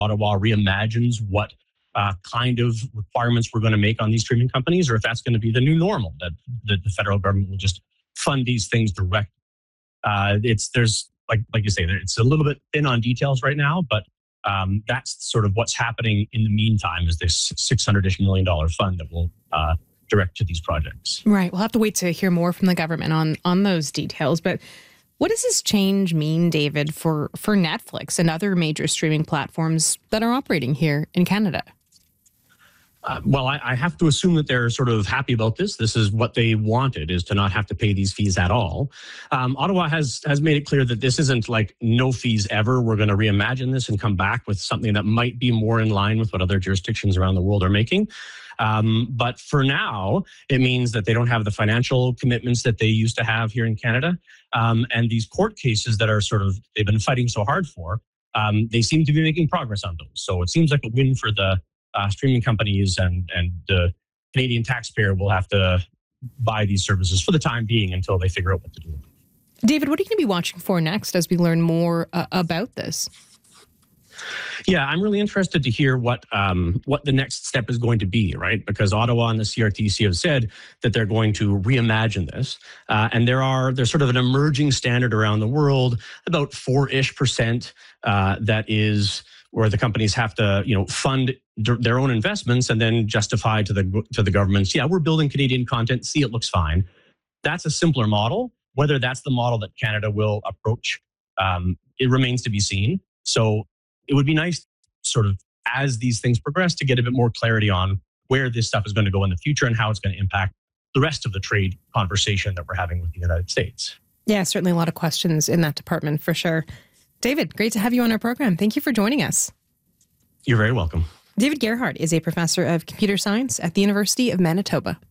Ottawa reimagines what kind of requirements we're going to make on these streaming companies, or if that's going to be the new normal, that the federal government will just fund these things directly. There's like you say, it's a little bit thin on details right now, but that's sort of what's happening in the meantime, is this $600-ish million fund that will direct to these projects. Right. We'll have to wait to hear more from the government on those details. But what does this change mean, David, for Netflix and other major streaming platforms that are operating here in Canada? Well, I have to assume that they're sort of happy about this. This is what they wanted, is to not have to pay these fees at all. Ottawa has made it clear that this isn't like no fees ever. We're going to reimagine this and come back with something that might be more in line with what other jurisdictions around the world are making. But for now, it means that they don't have the financial commitments that they used to have here in Canada. And these court cases that are they've been fighting so hard for, they seem to be making progress on those. So it seems like a win for the streaming companies, and the Canadian taxpayer will have to buy these services for the time being until they figure out what to do. David, what are you going to be watching for next as we learn more about this? Yeah, I'm really interested to hear what the next step is going to be, right? Because Ottawa and the CRTC have said that they're going to reimagine this. And there's sort of an emerging standard around the world, about 4-ish% that is where the companies have to, fund their own investments and then justify to the governments, yeah, we're building Canadian content, see, it looks fine. That's a simpler model. Whether that's the model that Canada will approach, it remains to be seen. So it would be nice, sort of, as these things progress, to get a bit more clarity on where this stuff is going to go in the future and how it's going to impact the rest of the trade conversation that we're having with the United States. Yeah, certainly a lot of questions in that department for sure. David, great to have you on our program. Thank you for joining us. You're very welcome. David Gerhardt is a professor of computer science at the University of Manitoba.